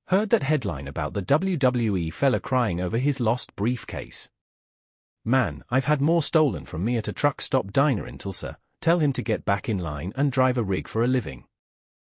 Heard that headline about the WWE fella crying over his lost briefcase? Man, I've had more stolen from me at a truck stop diner in Tulsa. Tell him to get back in line and drive a rig for a living.